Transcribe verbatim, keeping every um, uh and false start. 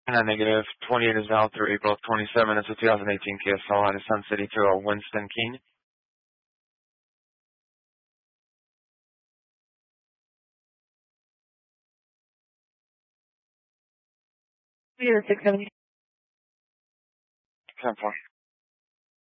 And negative. twenty-eight is out through April twenty-seventh. It's a two thousand eighteen Kia Soul out of Sun City to a Winston King. Zero six seven. ten four.